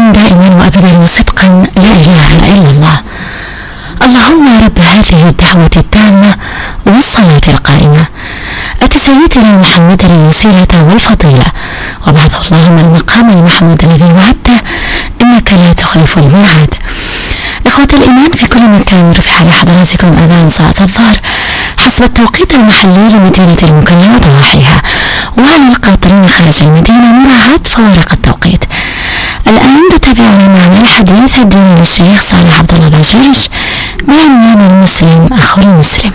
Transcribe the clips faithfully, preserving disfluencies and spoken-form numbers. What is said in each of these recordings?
دائما وأبدا وصدقا لا إله إلا الله. اللهم رب هذه الدعوة التامة والصلاة القائمة آت سيدنا محمد الوسيلة والفضيلة وبعث اللهم المقام المحمود الذي وعدته إنك لا تخلف الميعاد. إخوة الإيمان في كل مكان، رفع لحضراتكم أذان صلاة الظهر حسب التوقيت المحلي لمدينة المكلا وضواحيها، وعلى القاطرين خارج المدينة مراعاة فوارق التوقيت. الآن تتابعون معنا الحديث الديني للشيخ صالح عبد الله باجيج بعنوان المسلم أخو المسلم.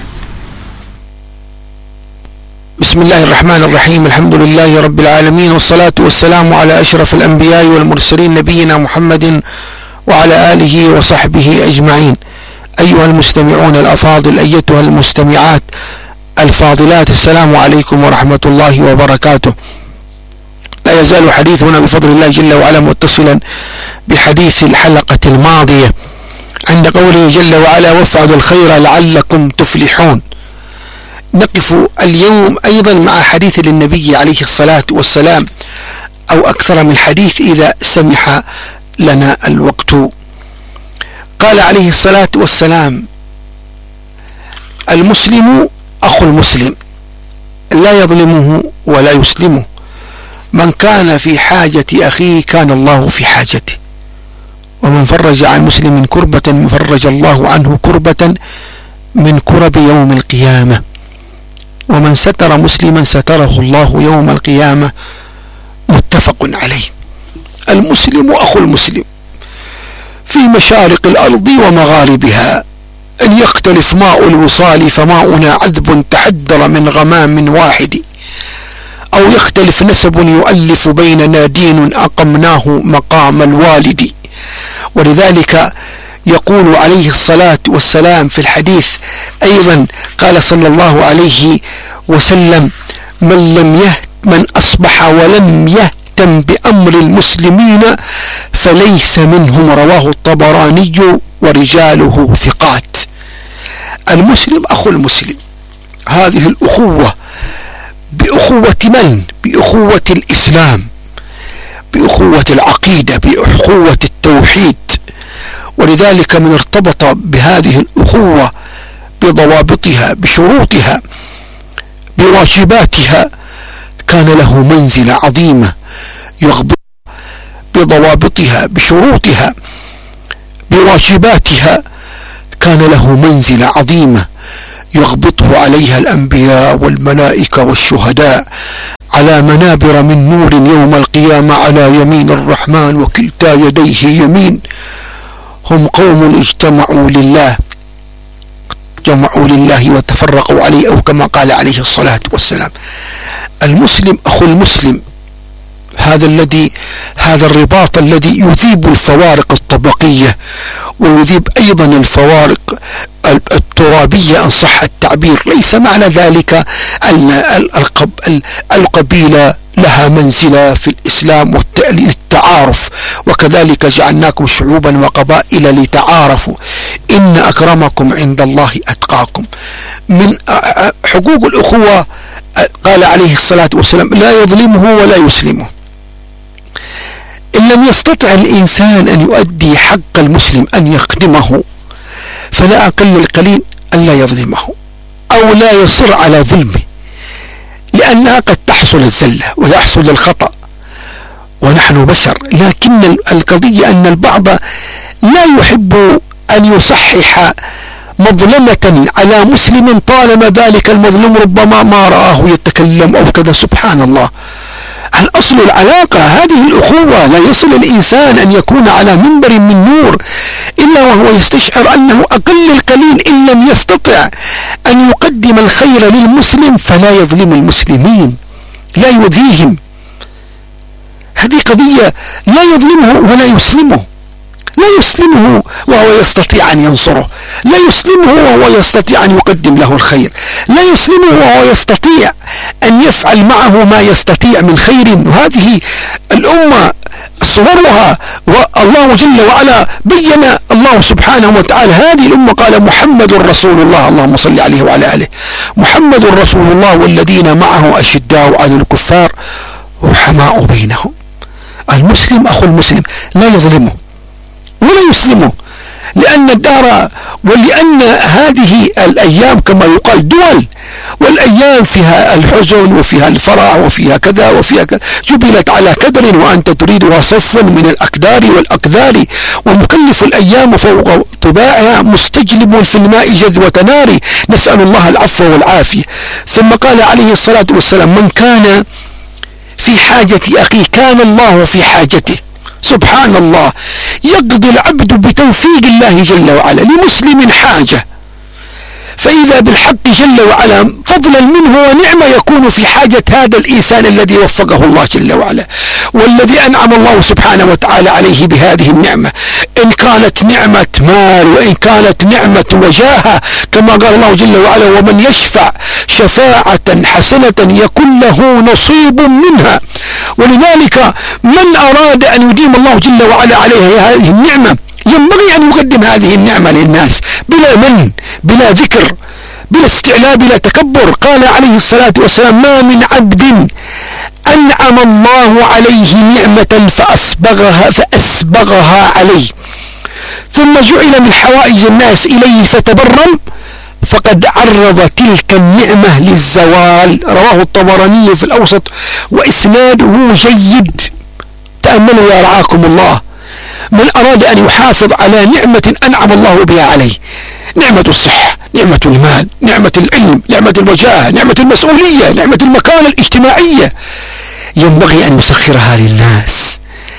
بسم الله الرحمن الرحيم. الحمد لله رب العالمين، والصلاة والسلام على أشرف الأنبياء والمرسلين نبينا محمد وعلى آله وصحبه أجمعين. أيها المستمعون الأفاضل، أيتها المستمعات الفاضلات، السلام عليكم ورحمة الله وبركاته. لا يزال حديثنا بفضل الله جل وعلا متصلا بحديث الحلقة الماضية عند قوله جل وعلا وافعلوا الخير لعلكم تفلحون. نقف اليوم أيضا مع حديث للنبي عليه الصلاة والسلام، أو أكثر من حديث إذا سمح لنا الوقت. قال عليه الصلاة والسلام: المسلم أخو المسلم لا يظلمه ولا يسلمه، من كان في حاجة أخيه كان الله في حاجته، ومن فرج عن مسلم كربة فرج الله عنه كربة من كرب يوم القيامة، ومن ستر مسلما ستره الله يوم القيامة. متفق عليه. المسلم أخو المسلم في مشارق الأرض ومغاربها، أن يختلف ماء الوصال فماؤنا عذب تحدر من غمام واحد، أو يختلف نسب يؤلف بيننا دين أقمناه مقام الوالد. ولذلك يقول عليه الصلاة والسلام في الحديث أيضا، قال صلى الله عليه وسلم: من لم يهت من أصبح ولم يهتم بأمر المسلمين فليس منهم، رواه الطبراني ورجاله ثقات. المسلم أخو المسلم، هذه الأخوة بأخوة من؟ بأخوة الإسلام، بأخوة العقيدة، بأخوة التوحيد. ولذلك من ارتبط بهذه الأخوة بضوابطها بشروطها بواجباتها كان له منزلة عظيمة يغبط بضوابطها بشروطها بواجباتها كان له منزلة عظيمة يغبطه عليها الأنبياء والملائكة والشهداء على منابر من نور يوم القيامة على يمين الرحمن وكلتا يديه يمين. هم قوم اجتمعوا لله جمعوا لله وتفرقوا عليه، أو كما قال عليه الصلاة والسلام. المسلم أخو المسلم، هذا الذي هذا الرباط الذي يذيب الفوارق الطبقية ويذيب أيضا الفوارق الترابية إن صح التعبير. ليس معنى ذلك أن القبيلة لها منزلة في الإسلام للتعارف، وكذلك جعلناكم شعوبا وقبائل لتعارفوا إن أكرمكم عند الله أتقاكم. من حقوق الأخوة قال عليه الصلاة والسلام: لا يظلمه ولا يسلمه. إن لم يستطع الإنسان أن يؤدي حق المسلم أن يخدمه، فلا أقل القليل أن لا يظلمه أو لا يصر على ظلمه، لأنها قد تحصل الزلة ويحصل الخطأ ونحن بشر. لكن القضية أن البعض لا يحب أن يصحح مظلمة على مسلم طالما ذلك المظلوم ربما ما رآه يتكلم أو كذا. سبحان الله، الأصل العلاقة هذه الأخوة. لا يصل الإنسان أن يكون على منبر من نور إلا وهو يستشعر أنه أقل القليل إن لم يستطع أن يقدم الخير للمسلم فلا يظلم المسلمين، لا يؤذيهم. هذه قضية، لا يظلمه ولا يسلمه. لا يسلمه وهو يستطيع أن ينصره، لا يسلمه وهو يستطيع أن يقدم له الخير، لا يسلمه وهو يستطيع أن يفعل معه ما يستطيع من خير. وهذه الأمة صورها والله جل وعلا بين الله سبحانه وتعالى هذه الأمة، قال محمد رسول الله، اللهم صل عليه وعلى آله، محمد رسول الله والذين معه أشداء على الكفار رحماء بينهم. المسلم أخو المسلم لا يظلمه ولا يسلمه، لأن الدار ولأن هذه الأيام كما يقال دول، والأيام فيها الحزن وفيها الفرح وفيها كذا وفيها كذا، جبلت على قدر وأنت تريدها صف من الأكدار والأقدار، ومكلف الأيام فوق طباعها مستجلب في الماء جذوة نار، نسأل الله العفو والعافية. ثم قال عليه الصلاة والسلام: من كان في حاجة أخيه كان الله في حاجته. سبحان الله، يقضي العبد بتوفيق الله جل وعلا لمسلم حاجة، فإذا بالحق جل وعلا فضلا منه ونعمة يكون في حاجة هذا الإنسان الذي وفقه الله جل وعلا، والذي أنعم الله سبحانه وتعالى عليه بهذه النعمة، إن كانت نعمة مال وإن كانت نعمة وجاهة، كما قال الله جل وعلا: ومن يشفع شفاعة حسنة يكون له نصيب منها. ولذلك من أراد أن يديم الله جل وعلا عليه هذه النعمة ينبغي أن يقدم هذه النعمة للناس بلا من، بلا ذكر، بلا استعلاء، بلا تكبر. قال عليه الصلاة والسلام: ما من عبد أنعم الله عليه نعمة فأسبغها, فأسبغها عليه ثم جعل من حوائج الناس إليه فتبرم فقد عرض تلك النعمة للزوال. رواه الطبراني في الأوسط وإسناده جيد. تأملوا يا رعاكم الله، من أراد أن يحافظ على نعمة أنعم الله بها عليه، نعمة الصحة، نعمة المال، نعمة العلم، نعمة الوجاهة، نعمة المسؤولية، نعمة المكانة الاجتماعية، ينبغي أن يسخرها للناس.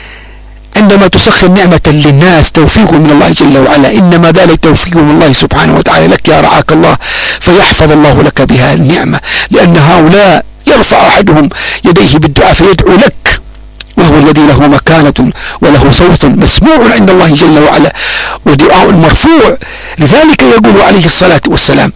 عندما تسخر نعمة للناس توفيق من الله جل وعلا، إنما ذلك توفيق من الله سبحانه وتعالى لك يا رعاك الله، فيحفظ الله لك بها النعمة، لأن هؤلاء يرفع أحدهم يديه بالدعاء فيدعو لك، وهو الذي له مكانة وله صوت مسموع عند الله جل وعلا ودعاء مرفوع. لذلك يقول عليه الصلاة والسلام: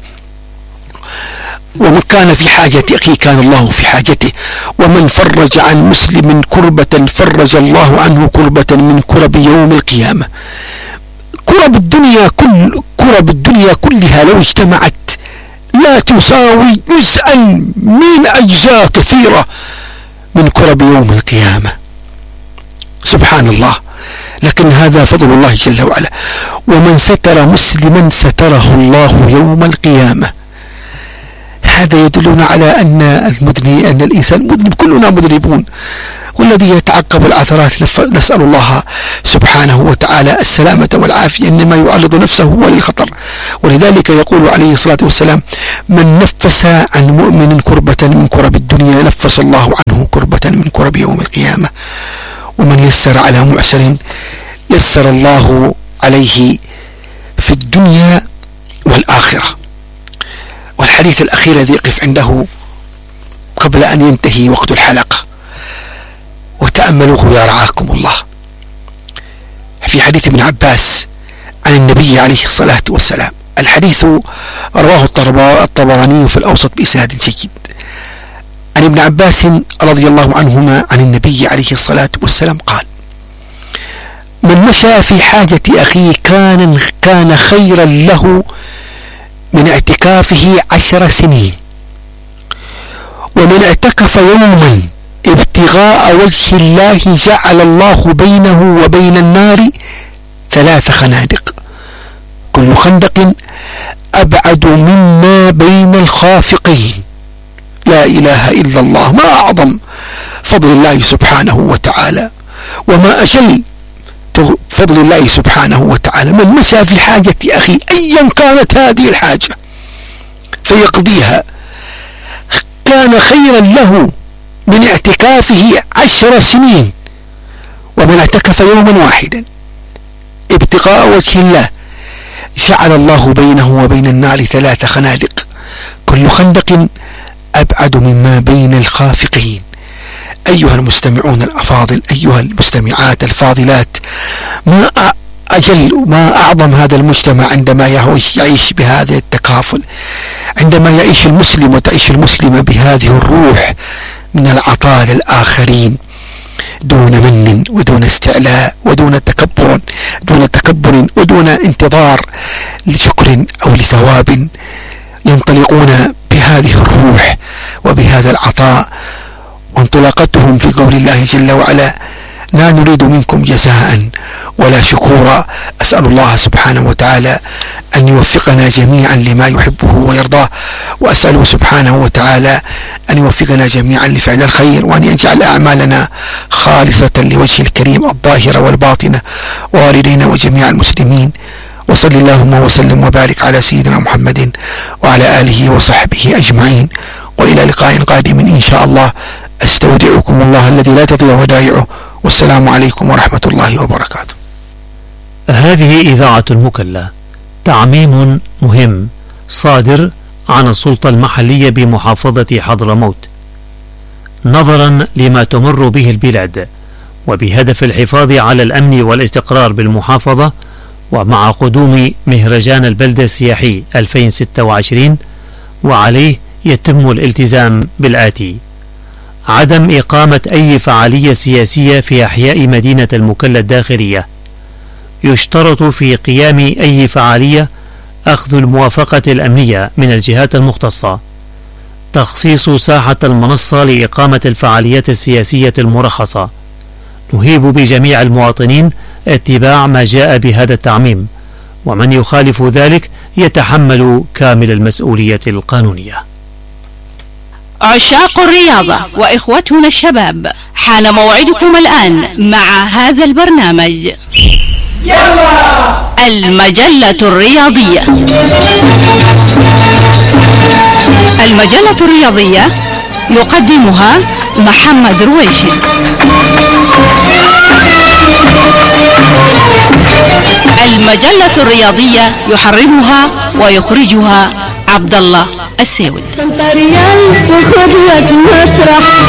ومن كان في حاجة أخيه كان الله في حاجته، ومن فرج عن مسلم كربة فرج الله عنه كربة من كرب يوم القيامة. كرب الدنيا كل كرب الدنيا كلها لو اجتمعت لا تساوي جزءا من أجزاء كثيرة من كرب يوم القيامة. سبحان الله، لكن هذا فضل الله جل وعلا. ومن ستر مسلما ستره الله يوم القيامة. هذا يدلنا على أن المذنب أن الإنسان مذنب، كلنا مذنبون، والذي يتعقب العثرات نسأل الله سبحانه وتعالى السلامة والعافية، إنما يعرض نفسه هو للخطر. ولذلك يقول عليه الصلاة والسلام: من نفس عن مؤمن كربة من كرب الدنيا نفس الله عنه كربة من كرب يوم القيامة. ومن يسر على معسر يسر الله عليه في الدنيا والآخرة. والحديث الأخير الذي يقف عنده قبل أن ينتهي وقت الحلقة وتأملوه يا رعاكم الله، في حديث ابن عباس عن النبي عليه الصلاة والسلام. الحديث رواه الطبراني في الأوسط بإسناد جيد عن ابن عباس رضي الله عنهما عن النبي عليه الصلاة والسلام قال: من مشى في حاجة أخيه كان كان خيرا له من اعتكافه عشر سنين، ومن اعتكف يوما ابتغاء وجه الله جعل الله بينه وبين النار ثلاث خنادق، كل خندق أبعد مما بين الخافقين. لا إله إلا الله، ما أعظم فضل الله سبحانه وتعالى، وما أجل فضل الله سبحانه وتعالى. من مشى في حاجة أخي أيا كانت هذه الحاجة فيقضيها كان خيرا له من اعتكافه عشر سنين، ومن اعتكف يوما واحدا ابتغاء وجه الله جعل الله بينه وبين النار ثلاث خنادق، كل خندق أبعد مما بين الخافقين. أيها المستمعون الأفاضل، أيها المستمعات الفاضلات، ما أجل ما أعظم هذا المجتمع عندما يعيش بهذا التكافل، عندما يعيش المسلم وتعيش المسلمة بهذه الروح من العطاء للآخرين دون من ودون استعلاء ودون تكبر دون تكبر ودون انتظار لشكر أو لثواب، ينطلقون بهذه الروح وبهذا العطاء. وانطلاقتهم في قول الله جل وعلا: لا نريد منكم جزاء ولا شكورا. أسأل الله سبحانه وتعالى أن يوفقنا جميعا لما يحبه ويرضاه، وأسأله سبحانه وتعالى أن يوفقنا جميعا لفعل الخير، وأن يجعل أعمالنا خالصة لوجه الكريم الظاهرة والباطنة، ووالدينا وجميع المسلمين. وصل اللهم وسلم وبارك على سيدنا محمد وعلى آله وصحبه أجمعين، وإلى لقاء قادم إن شاء الله. أستودعكم الله الذي لا تضيع ودائعه، والسلام عليكم ورحمة الله وبركاته. هذه إذاعة المكلا، تعميم مهم صادر عن السلطة المحلية بمحافظة حضرموت نظرا لما تمر به البلاد، وبهدف الحفاظ على الأمن والاستقرار بالمحافظة، ومع قدوم مهرجان البلدة السياحي ألفين وستة وعشرين، وعليه يتم الالتزام بالآتي: عدم إقامة أي فعالية سياسية في أحياء مدينة المكلا الداخلية. يشترط في قيام أي فعالية أخذ الموافقة الأمنية من الجهات المختصة. تخصيص ساحة المنصة لإقامة الفعاليات السياسية المرخصة. نهيب بجميع المواطنين اتباع ما جاء بهذا التعميم، ومن يخالف ذلك يتحمل كامل المسؤولية القانونية. عشاق الرياضة وإخوتنا الشباب، حان موعدكم الآن مع هذا البرنامج. يلا المجلة الرياضية. المجلة الرياضية يقدمها محمد رويشي. المجلة الرياضية يحررها ويخرجها عبد الله السيود. انت ريال وخذ لك مطرح